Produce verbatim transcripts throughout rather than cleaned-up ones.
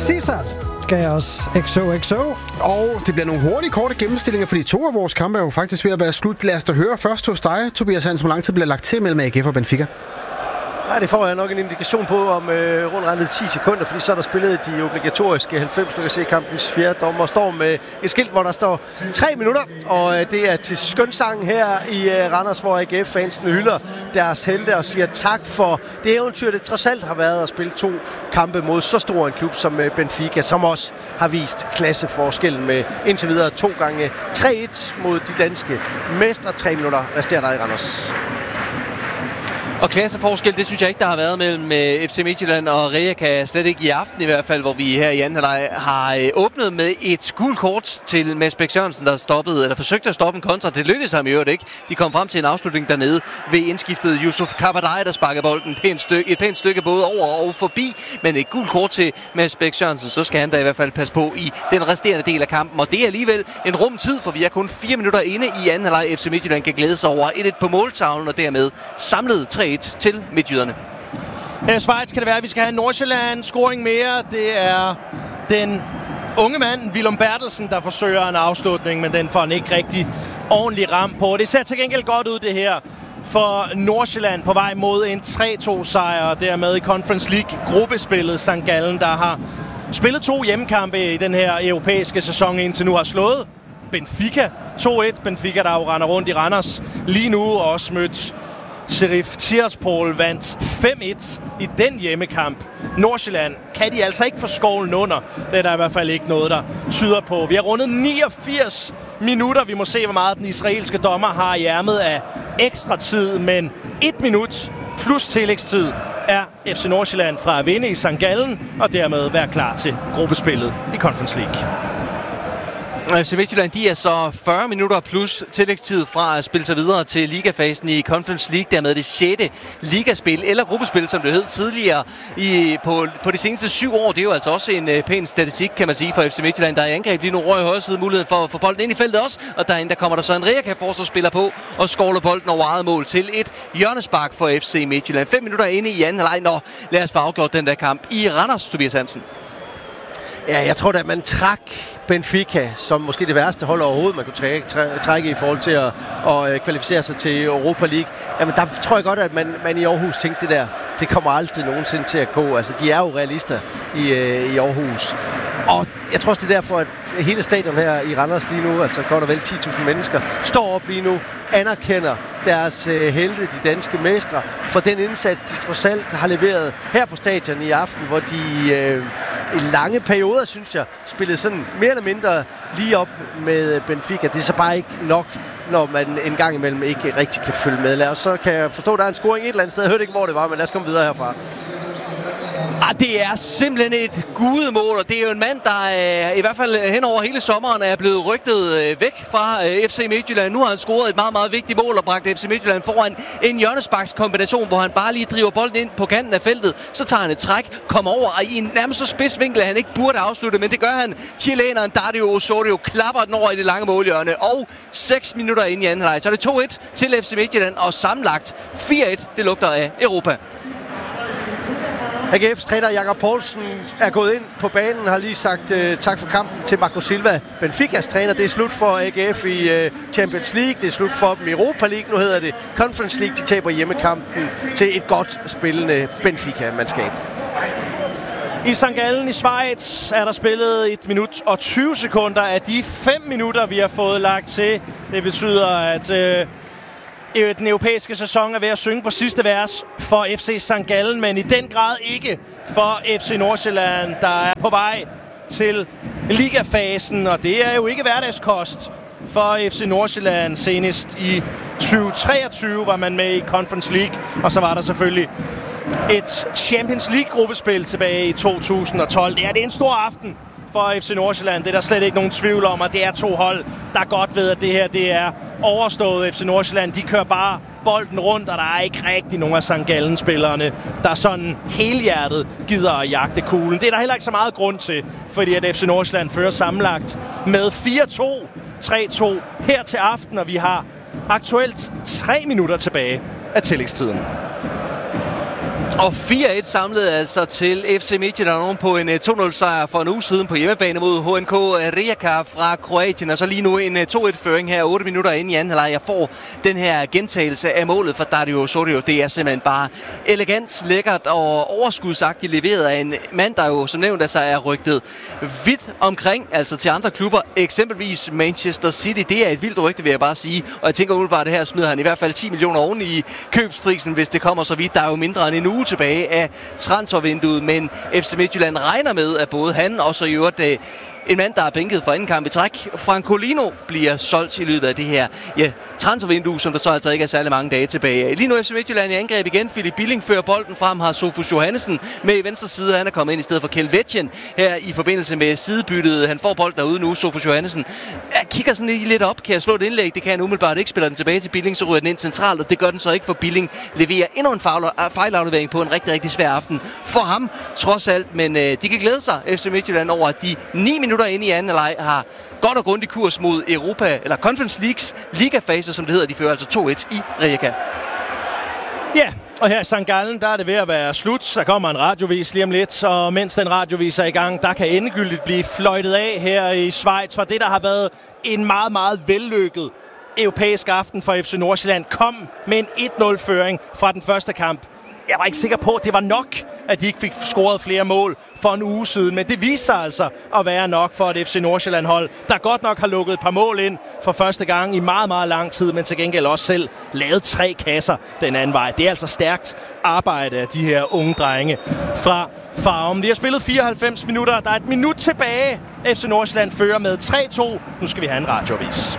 Cesar skal jeg også X O X O. Og det bliver nogle hurtige, korte gennemstillinger, fordi to af vores kampe er jo faktisk ved at være slut. Lad os da høre først hos dig, Tobias Hansen, hvor lang tid bliver lagt til mellem A G F og Benfica? Nej, det får jeg nok en indikation på om øh, rundt regnet ti sekunder, fordi så er der spillet de obligatoriske halvfems. Du kan se kampens fjerde dommer står med et skilt, hvor der står tre minutter, og øh, det er til skønsang her i øh, Randers, hvor A G F-fansene hylder deres helte og siger tak for det eventyr, det trods alt har været at spille to kampe mod så stor en klub som øh, Benfica, som også har vist klasseforskellen med indtil videre to gange tre et mod de danske mestre. Tre minutter resterer der i Randers. Og klasseforskel, det synes jeg ikke, der har været mellem F C Midtjylland og Rijeka, slet ikke i aften i hvert fald, hvor vi her i anden halvleg har åbnet med et gult kort til Mads Bæk Sørensen, der stoppede, eller forsøgte at stoppe en kontra. Det lykkedes ham i øvrigt ikke. De kom frem til en afslutning dernede ved indskiftet Yusuf Kabadai, der sparkede bolden pænt stykke, et pænt stykke både over og forbi, men et gult kort til Mads Bæk Sørensen, så skal han da i hvert fald passe på i den resterende del af kampen. Og det er alligevel en rum tid, for vi er kun fire minutter inde i anden halvleg. F C Midtjylland kan glæde sig over et et på måltavlen, og dermed samlet tre et til midtjyderne. Her i Schweiz kan det være, at vi skal have Nordsjælland scoring mere. Det er den unge mand, Willem Bertelsen, der forsøger en afslutning, men den får han ikke rigtig ordentlig ram på. Det ser til gengæld godt ud, det her, for Nordsjælland på vej mod en tre to sejr, og dermed i Conference League gruppespillet Sankt Gallen, der har spillet to hjemmekampe i den her europæiske sæson indtil nu, har slået Benfica to et. Benfica, der jo render rundt i Randers lige nu, og også mødt Sheriff Tiraspol, vandt fem et i den hjemmekamp. Nordsjælland kan de altså ikke få skovlen under. Det er der i hvert fald ikke noget, der tyder på. Vi har rundet niogfirs minutter. Vi må se, hvor meget den israelske dommer har i ærmet af ekstra tid. Men et minut plus tillægstid er F C Nordsjælland fra at vinde i Sankt Gallen, og dermed være klar til gruppespillet i Conference League. F C Midtjylland, de er så fyrre minutter plus tillægstid fra at spille sig videre til ligafasen i Conference League, dermed det sjette ligaspil, eller gruppespil, som det hed tidligere i, på, på de seneste syv år. Det er jo altså også en uh, pæn statistik, kan man sige, for F C Midtjylland, der er i angreb lige nu over i højre side, muligheden for at få bolden ind i feltet også, og derinde der kommer der så en Rijeka-forsvarsspiller på og skovler bolden over eget mål til et hjørnespark for F C Midtjylland. Fem minutter inde i anden halvleg. Nå, lad os få afgjort den der kamp i Randers, Tobias Hansen. Ja, jeg tror da, at man trak Benfica som måske det værste hold overhovedet, man kunne trække, trække i forhold til at, at kvalificere sig til Europa League. Jamen, der tror jeg godt, at man, man i Aarhus tænkte det der, det kommer aldrig nogensinde til at gå. Altså, de er jo realister i, i Aarhus. Og jeg tror også, det er derfor, at hele stadion her i Randers lige nu, altså godt og vel ti tusind mennesker, står op lige nu, anerkender deres øh, helte, de danske mestre, for den indsats, de trods alt har leveret her på stadion i aften, hvor de øh, i lange perioder, synes jeg, spillede sådan mere eller mindre lige op med Benfica. Det er så bare ikke nok, når man en gang imellem ikke rigtig kan følge med. Lad os, så kan jeg forstå, at der er en scoring et eller andet sted. Jeg hørte ikke, hvor det var, men lad os komme videre herfra. Ah, det er simpelthen et gudemål, og det er jo en mand, der er, i hvert fald hen over hele sommeren er blevet rygtet øh, væk fra øh, F C Midtjylland. Nu har han scoret et meget, meget vigtigt mål og bragt F C Midtjylland foran en hjørnesparkskombination, hvor han bare lige driver bolden ind på kanten af feltet. Så tager han et træk, kommer over og i en nærmest så spids vinkel, at han ikke burde afslutte, men det gør han. Chileneren Dario Osorio klapper den over i det lange målhjørne, og seks minutter inde i anden halvleg. Så er det to et til F C Midtjylland, og sammenlagt fire et. Det lugter af Europa. A G F's træner Jakob Poulsen er gået ind på banen, har lige sagt uh, tak for kampen til Marco Silva. Benficas træner, det er slut for A G F i uh, Champions League, det er slut for dem i Europa League, nu hedder det Conference League. De taber hjemmekampen til et godt spillende Benfica-mandskab. I Sankt Gallen i Schweiz er der spillet et minut og tyve sekunder af de fem minutter, vi har fået lagt til. Det betyder, at Uh, den europæiske sæson er ved at synge på sidste vers for F C Sankt Gallen, men i den grad ikke for F C Nordsjælland, der er på vej til ligafasen, og det er jo ikke hverdagskost for F C Nordsjælland. Senest i tyve treogtyve var man med i Conference League, og så var der selvfølgelig et Champions League-gruppespil tilbage i to tusind og tolv. Ja, det er en stor aften for F C Nordsjælland. Det er der slet ikke nogen tvivl om, og det er to hold, der godt ved, at det her det er overstået. F C Nordsjælland, de kører bare bolden rundt, og der er ikke rigtig nogen af Sankt Gallen-spillerne, der sådan helhjertet gider at jagte kuglen. Det er der heller ikke så meget grund til, fordi at F C Nordsjælland fører sammenlagt med fire to, tre to her til aften, og vi har aktuelt tre minutter tilbage af tillægstiden. Og fire et samlede altså til F C Midtjylland på en to nul sejr for en uge siden på hjemmebane mod H N K Rijeka fra Kroatien. Og så lige nu en to et føring her, otte minutter inde i anden halvleg. Jeg får den her gentagelse af målet for Dario Sorio. Det er simpelthen bare elegant, lækkert og overskudsagtigt leveret af en mand, der jo som nævnt altså er rygtet vidt omkring, altså til andre klubber, eksempelvis Manchester City. Det er et vildt rygte, vil jeg bare sige. Og jeg tænker umiddelbart, at det her smider han i hvert fald ti millioner oven i købsprisen, hvis det kommer så vidt. Der er jo mindre end en uge tilbage af transfervinduet, men F C Midtjylland regner med, at både han og så i øvrigt øh, en mand, der er bænket for anden kamp i træk, Francolino, bliver solgt i løbet af det her ja, transfervindue, som der så altså ikke er særlig mange dage tilbage. Lige nu F C Midtjylland i angreb igen. Philip Billing fører bolden frem, har Sofus Johannesen med i venstre side. Han er kommet ind i stedet for Kjeld Vetjen her i forbindelse med sidebyttet. Han får bolden derude nu, Sofus Johannesen. Jeg kigger sådan lidt op. Kan jeg slå et indlæg? Det kan han umiddelbart ikke. Spiller den tilbage til Billing, så ryger den ind centralt, og det gør den så ikke, for Billing leverer endnu en fejlaflevering på en rigtig, rigtig svær aften for ham, trods alt. Men øh, de kan glæde sig, F C Midtjylland, over at de ni minutter inde i anden halvleg har godt og grundig kurs mod Europa, eller Conference Leagues ligafase, som det hedder. De fører altså to et i Rijeka. Ja, og her i Sankt Gallen, der er det ved at være slut. Der kommer en radiovis lige om lidt, og mens den radiovis er i gang, der kan endegyldigt blive fløjtet af her i Schweiz, for det, der har været en meget, meget vellykket europæisk aften for F C Nordsjælland, kom med en et nul føring fra den første kamp. Jeg var ikke sikker på, at det var nok, at de ikke fik scoret flere mål for en uge siden. Men det viste sig altså at være nok for et F C Nordsjælland-hold, der godt nok har lukket et par mål ind for første gang i meget, meget lang tid, men til gengæld også selv lavet tre kasser den anden vej. Det er altså stærkt arbejde af de her unge drenge fra Farum. De har spillet fireoghalvfems minutter. Der er et minut tilbage. F C Nordsjælland fører med tre to. Nu skal vi have en radioavis.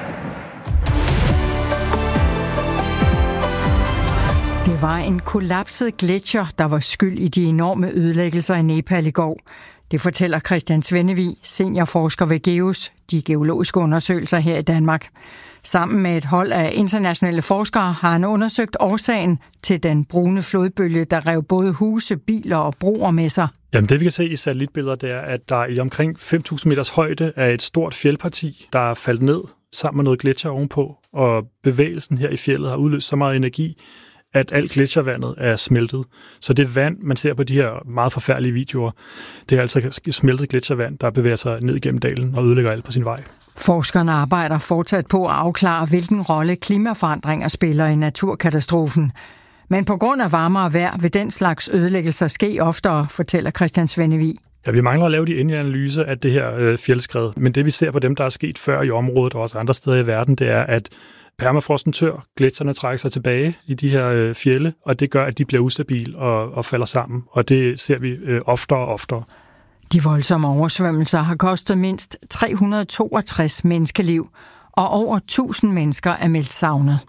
Det var en kollapset gletsjer, der var skyld i de enorme ødelæggelser i Nepal i går. Det fortæller Christian Svennevig, seniorforsker ved GEOS, de geologiske undersøgelser her i Danmark. Sammen med et hold af internationale forskere har han undersøgt årsagen til den brune flodbølge, der rev både huse, biler og broer med sig. Jamen det vi kan se i satellitbilleder, det er, at der i omkring fem tusind meters højde er et stort fjeldparti, der er faldet ned sammen med noget gletsjer ovenpå, og bevægelsen her i fjeldet har udløst så meget energi, at alt gletsjervandet er smeltet. Så det vand, man ser på de her meget forfærdelige videoer, det er altså smeltet gletsjervand, der bevæger sig ned igennem dalen og ødelægger alt på sin vej. Forskerne arbejder fortsat på at afklare, hvilken rolle klimaforandringer spiller i naturkatastrofen. Men på grund af varmere vejr vil den slags ødelæggelser ske oftere, fortæller Christian Svennevig. Ja, vi mangler at lave de endelige analyser af det her øh, fjeldskred, men det vi ser på dem, der er sket før i området og også andre steder i verden, det er, at permafrosten tør, gletsjerne trækker sig tilbage i de her øh, fjelde, og det gør, at de bliver ustabile og, og falder sammen, og det ser vi øh, oftere og oftere. De voldsomme oversvømmelser har kostet mindst tre hundrede og toogtres menneskeliv, og over tusind mennesker er meldt savnet.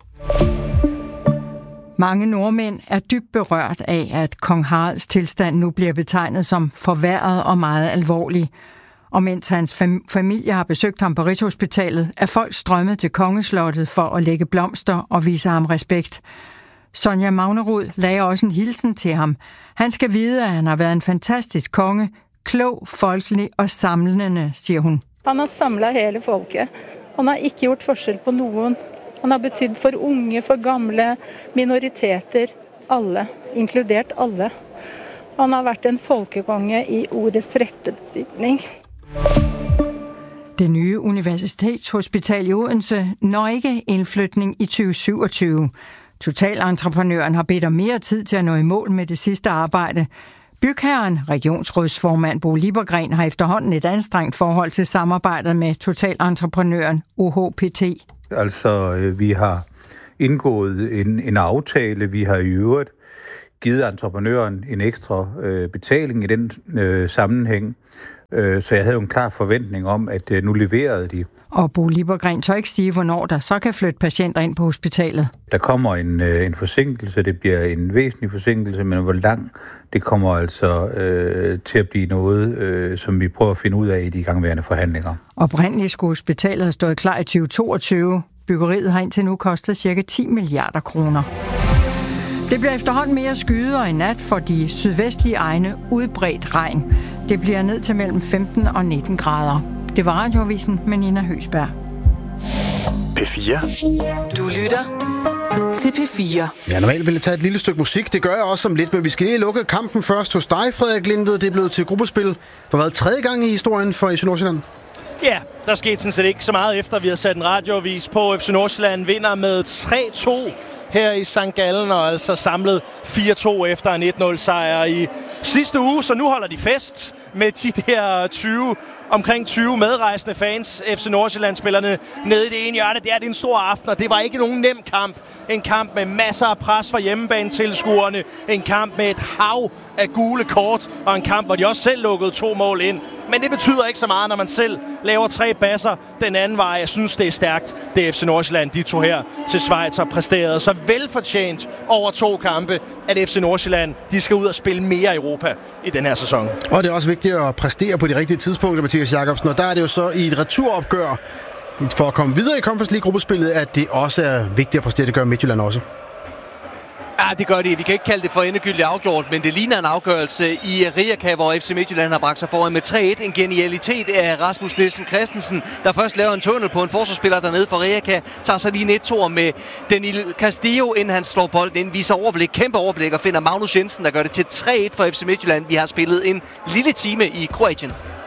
Mange nordmænd er dybt berørt af, at kong Haralds tilstand nu bliver betegnet som forværret og meget alvorlig. Og mens hans fam- familie har besøgt ham på Rigshospitalet, er folk strømmet til kongeslottet for at lægge blomster og vise ham respekt. Sonja Magnerud lagde også en hilsen til ham. Han skal vide, at han har været en fantastisk konge, klog, folkelig og samlende, siger hun. Han har samlet hele folket. Han har ikke gjort forskel på nogen. Han har betydet for unge, for gamle, minoriteter, alle, inkludert alle. Han har været en folkekonge i ordets rette betydning. Det nye universitetshospital i Odense når ikke indflytning i tyve syvogtyve. Totalentreprenøren har bedt om mere tid til at nå i mål med det sidste arbejde. Bygherren, regionsrådsformand Bo Liebergren, har efterhånden et anstrengt forhold til samarbejdet med totalentreprenøren O H P T. Altså, vi har indgået en, en aftale, vi har i øvrigt givet entreprenøren en ekstra øh, betaling i den øh, sammenhæng. Øh, så jeg havde jo en klar forventning om, at øh, nu leverede de. Og Bo Liebergren tør ikke sige, hvornår der så kan flytte patienter ind på hospitalet. Der kommer en, øh, en forsinkelse, det bliver en væsentlig forsinkelse, men hvor lang, det kommer altså øh, til at blive noget, øh, som vi prøver at finde ud af i de igangværende forhandlinger. Oprindeligt skulle hospitalet have stået klar i tyve toogtyve. Byggeriet har indtil nu kostet ca. ti milliarder kroner. Det bliver efterhånden mere skyder i nat for de sydvestlige egne udbredt regn. Det bliver ned til mellem femten og nitten grader. Det var Radioavisen med Nina Høsberg. P fire. Du lytter til P fire. Ja, normalt ville jeg tage et lille stykke musik. Det gør jeg også om lidt, men vi skal lige lukke kampen først hos dig, Frederik Lindved. Det er blevet til gruppespil for hvad, tredje gang i historien for F C Nordsjælland? Ja, der skete sådan set ikke så meget efter, vi har sat en radioavis på. F C Nordsjælland vinder med tre to her i Sankt Gallen, og altså samlet fire to efter en et nul sejr i sidste uge. Så nu holder de fest med de der tyve, omkring tyve medrejsende fans. F C Nordsjælland-spillerne nede i det ene hjørne. Det er det en stor aften, og det var ikke nogen nem kamp. En kamp med masser af pres fra hjemmebanetilskuerne. En kamp med et hav af gule kort, og en kamp, hvor de også selv lukkede to mål ind. Men det betyder ikke så meget, når man selv laver tre basser den anden vej. Jeg synes, det er stærkt, det F C Nordsjælland, de to her til Schweiz har præsteret. Så velfortjent over to kampe, at F C Nordsjælland, de skal ud og spille mere Europa i den her sæson. Og det er også vigtigt at præstere på de rigtige tidspunkter, Mathias Jacobsen. Og der er det jo så i et returopgør, for at komme videre i Conference League-gruppespillet, at det også er vigtigt at præstere. Det gør Midtjylland også. Ja, det gør det. Vi kan ikke kalde det for endegyldigt afgjort, men det ligner en afgørelse i Rijeka, hvor F C Midtjylland har bragt sig foran med tre et. En genialitet af Rasmus Nielsen Christensen, der først laver en tunnel på en forsvarsspiller dernede for Rijeka, tager så lige en et-toer med Danil Castillo, inden han slår bolden ind, viser overblik, kæmpe overblik, og finder Magnus Jensen, der gør det til tre et for F C Midtjylland. Vi har spillet en lille time i Kroatien.